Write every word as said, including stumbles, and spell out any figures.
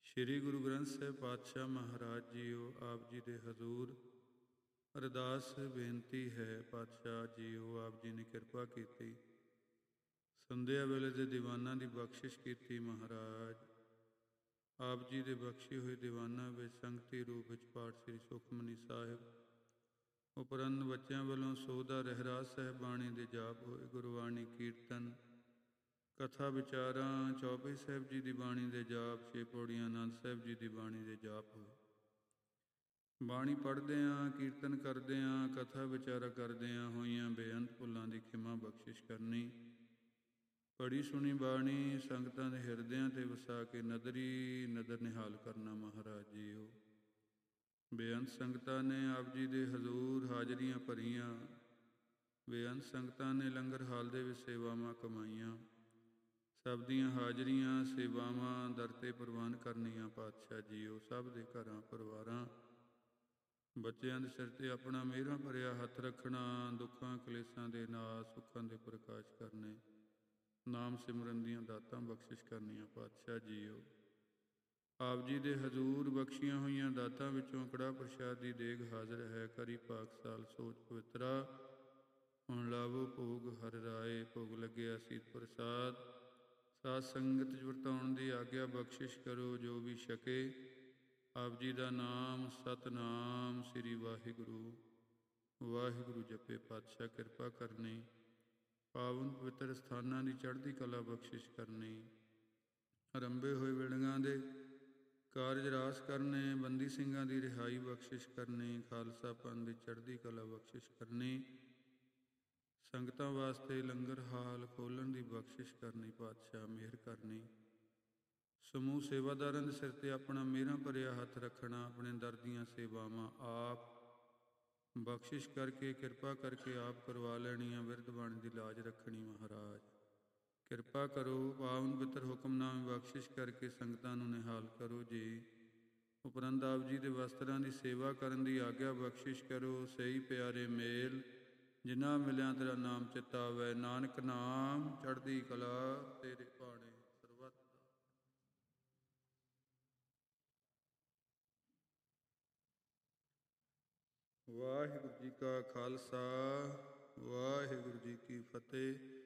ਸ਼੍ਰੀ ਗੁਰੂ ਗ੍ਰੰਥ ਸਾਹਿਬ ਪਾਤਸ਼ਾਹ ਮਹਾਰਾਜ ਜੀਓ, ਆਪ ਜੀ ਦੇ ਹਜ਼ੂਰ ਅਰਦਾਸ ਬੇਨਤੀ ਹੈ। ਪਾਤਸ਼ਾਹ ਜੀਓ, ਆਪ ਜੀ ਨੇ ਕਿਰਪਾ ਕੀਤੀ, ਸੰਧਿਆ ਵੇਲੇ ਦੇ ਦੀਵਾਨਾਂ ਦੀ ਬਖਸ਼ਿਸ਼ ਕੀਤੀ। ਮਹਾਰਾਜ ਆਪ ਜੀ ਦੇ ਬਖਸ਼ੇ ਹੋਏ ਦੀਵਾਨਾਂ ਵਿੱਚ ਸੰਗਤੀ ਰੂਪ ਵਿੱਚ ਪਾਠ ਸ੍ਰੀ ਸੁਖਮਨੀ ਸਾਹਿਬ ਉਪਰੰਤ ਬੱਚਿਆਂ ਵੱਲੋਂ ਸੋਧਾ ਰਹਿਰਾਸ ਸਾਹਿਬ ਬਾਣੀ ਦੇ ਜਾਪ ਹੋਏ। ਗੁਰਬਾਣੀ ਕੀਰਤਨ ਕਥਾ ਵਿਚਾਰਾਂ ਚੌਪਈ ਸਾਹਿਬ ਜੀ ਦੀ ਬਾਣੀ ਦੇ ਜਾਪ, ਛੇ ਪੌੜੀਆਂ ਆਨੰਦ ਸਾਹਿਬ ਜੀ ਦੀ ਬਾਣੀ ਦੇ ਜਾਪ ਹੋਏ। ਬਾਣੀ ਪੜ੍ਹਦਿਆਂ, ਕੀਰਤਨ ਕਰਦਿਆਂ, ਕਥਾ ਵਿਚਾਰਾ ਕਰਦਿਆਂ ਹੋਈਆਂ ਬੇਅੰਤ ਭੁੱਲਾਂ ਦੀ ਖਿਮਾ ਬਖਸ਼ਿਸ਼ ਕਰਨੀ। ਪੜ੍ਹੀ ਸੁਣੀ ਬਾਣੀ ਸੰਗਤਾਂ ਦੇ ਹਿਰਦਿਆਂ ਤੇ ਵਸਾ ਕੇ ਨਦਰੀ ਨਦਰ ਨਿਹਾਲ ਕਰਨਾ। ਮਹਾਰਾਜ ਜੀਓ, ਬੇਅੰਤ ਸੰਗਤਾਂ ਨੇ ਆਪ ਜੀ ਦੇ ਹਜ਼ੂਰ ਹਾਜ਼ਰੀਆਂ ਭਰੀਆਂ, ਬੇਅੰਤ ਸੰਗਤਾਂ ਨੇ ਲੰਗਰ ਹਾਲ ਦੇ ਵਿੱਚ ਸੇਵਾਵਾਂ ਕਮਾਈਆਂ। ਸਭ ਦੀਆਂ ਹਾਜ਼ਰੀਆਂ ਸੇਵਾਵਾਂ ਦਰ 'ਤੇ ਪ੍ਰਵਾਨ ਕਰਨੀਆਂ। ਪਾਤਸ਼ਾਹ ਜੀਓ, ਸਭ ਦੇ ਘਰਾਂ ਪਰਿਵਾਰਾਂ ਬੱਚਿਆਂ ਦੇ ਸਿਰ 'ਤੇ ਆਪਣਾ ਮਿਹਰਾਂ ਭਰਿਆ ਹੱਥ ਰੱਖਣਾ। ਦੁੱਖਾਂ ਕਲੇਸ਼ਾਂ ਦੇ ਨਾਸ਼, ਸੁੱਖਾਂ ਦੇ ਪ੍ਰਕਾਸ਼ ਕਰਨੇ। ਨਾਮ ਸਿਮਰਨ ਦੀਆਂ ਦਾਤਾਂ ਬਖਸ਼ਿਸ਼ ਕਰਨੀਆਂ। ਪਾਤਸ਼ਾਹ ਜੀਓ, ਆਪ ਜੀ ਦੇ ਹਜ਼ੂਰ ਬਖਸ਼ੀਆਂ ਹੋਈਆਂ ਦਾਤਾਂ ਵਿੱਚੋਂ ਕੜਾਹ ਪ੍ਰਸ਼ਾਦ ਦੀ ਦੇਗ ਹਾਜ਼ਰ ਹੈ। ਕਰੀ ਪਾਕਸਾਲ ਸੋਚ ਪਵਿੱਤਰਾ, ਹੁਣ ਲਾਵੋ ਭੋਗ ਹਰਿ ਰਾਏ। ਭੋਗ ਲੱਗਿਆ ਸੀਤ ਪ੍ਰਸਾਦ, ਸਾਧ ਸੰਗਤ 'ਚ ਵਰਤਾਉਣ ਦੀ ਆਗਿਆ ਬਖਸ਼ਿਸ਼ ਕਰੋ। ਜੋ ਵੀ ਛਕੇ ਆਪ ਜੀ ਦਾ ਨਾਮ ਸਤਿਨਾਮ ਸ੍ਰੀ ਵਾਹਿਗੁਰੂ ਵਾਹਿਗੁਰੂ ਜਪੇ। ਪਾਤਸ਼ਾਹ ਕਿਰਪਾ ਕਰਨੀ, ਪਾਵਨ ਪਵਿੱਤਰ ਸਥਾਨਾਂ ਦੀ ਚੜ੍ਹਦੀ ਕਲਾ ਬਖਸ਼ਿਸ਼ ਕਰਨੀ। ਆਰੰਭੇ ਹੋਏ ਵੇੜਿਆਂ ਦੇ ਕਾਰਜ ਰਾਸ ਕਰਨੇ। ਬੰਦੀ ਸਿੰਘਾਂ ਦੀ ਰਿਹਾਈ ਬਖਸ਼ਿਸ਼ ਕਰਨੀ। ਖਾਲਸਾ ਪੰਥ ਦੀ ਚੜ੍ਹਦੀ ਕਲਾ ਬਖਸ਼ਿਸ਼ ਕਰਨੀ। ਸੰਗਤਾਂ ਵਾਸਤੇ ਲੰਗਰ ਹਾਲ ਖੋਲ੍ਹਣ ਦੀ ਬਖਸ਼ਿਸ਼ ਕਰਨੀ। ਪਾਤਸ਼ਾਹ ਮਿਹਰ ਕਰਨੀ। ਸਮੂਹ ਸੇਵਾਦਾਰਾਂ ਦੇ ਸਿਰ 'ਤੇ ਆਪਣਾ ਮਿਹਰਾਂ ਭਰਿਆ ਹੱਥ ਰੱਖਣਾ। ਆਪਣੇ ਦਰ ਦੀਆਂ ਸੇਵਾਵਾਂ ਆਪ ਬਖਸ਼ਿਸ਼ ਕਰਕੇ, ਕਿਰਪਾ ਕਰਕੇ ਆਪ ਕਰਵਾ ਲੈਣੀਆਂ। ਬਿਰਧ ਬਾਣੀ ਦੀ ਲਾਜ ਰੱਖਣੀ। ਮਹਾਰਾਜ ਕਿਰਪਾ ਕਰੋ, ਪਾਵਨ ਪਵਿੱਤਰ ਹੁਕਮਨਾਮੇ ਬਖਸ਼ਿਸ਼ ਕਰਕੇ ਸੰਗਤਾਂ ਨੂੰ ਨਿਹਾਲ ਕਰੋ ਜੀ। ਉਪਰੰਤ ਆਪ ਜੀ ਦੇ ਵਸਤਰਾਂ ਦੀ ਸੇਵਾ ਕਰਨ ਦੀ ਆਗਿਆ ਬਖਸ਼ਿਸ਼ ਕਰੋ। ਸਹੀ ਪਿਆਰੇ ਮੇਲ ਜਿਨ੍ਹਾਂ ਮਿਲਿਆ ਤੇਰਾ ਨਾਮ ਚਿਤਾਵੈ। ਨਾਨਕ ਨਾਮ ਚੜ੍ਹਦੀ ਕਲਾ ਤੇਰੇ ਭਾਣੇ ਸਰਬੱਤ ਦਾ। ਵਾਹਿਗੁਰੂ ਜੀ ਕਾ ਖਾਲਸਾ, ਵਾਹਿਗੁਰੂ ਜੀ ਕੀ ਫਤਿਹ।